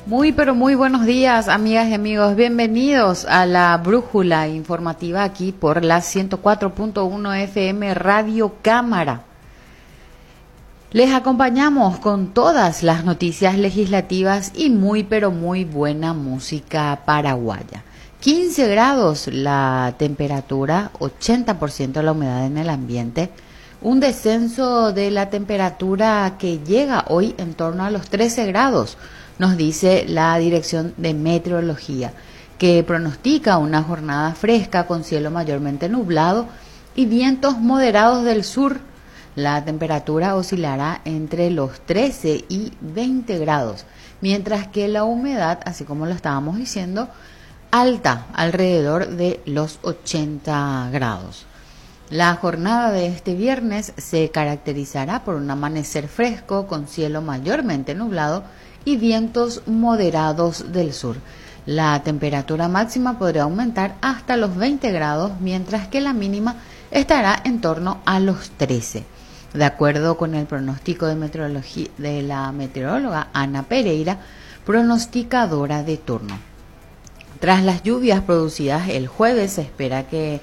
Muy, pero muy buenos días, amigas y amigos. Bienvenidos a la brújula informativa aquí por la 104.1 FM Radio Cámara. Les acompañamos con todas las noticias legislativas y muy, pero muy buena música paraguaya. 15 grados la temperatura, 80% la humedad en el ambiente. Un descenso de la temperatura que llega hoy en torno a los 13 grados, nos dice la Dirección de Meteorología, que pronostica una jornada fresca con cielo mayormente nublado y vientos moderados del sur. La temperatura oscilará entre los 13 y 20 grados, mientras que la humedad, así como lo estábamos diciendo, alta, alrededor de los 80 grados. La jornada de este viernes se caracterizará por un amanecer fresco con cielo mayormente nublado y vientos moderados del sur. La temperatura máxima podría aumentar hasta los 20 grados, mientras que la mínima estará en torno a los 13. De acuerdo con el pronóstico de meteorología de la meteoróloga Ana Pereira, pronosticadora de turno. Tras las lluvias producidas el jueves, se espera que